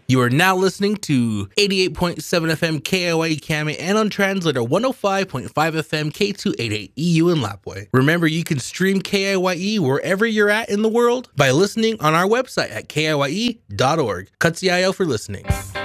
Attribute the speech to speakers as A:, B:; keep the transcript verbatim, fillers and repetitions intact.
A: You are now listening to eighty-eight point seven F M K I Y E Kame and on translator one oh five point five F M K two eighty-eight E U in Lapwai. Remember, you can stream K I Y E wherever you're at in the world by listening on our website at K I Y E dot org. Katsiayo for listening.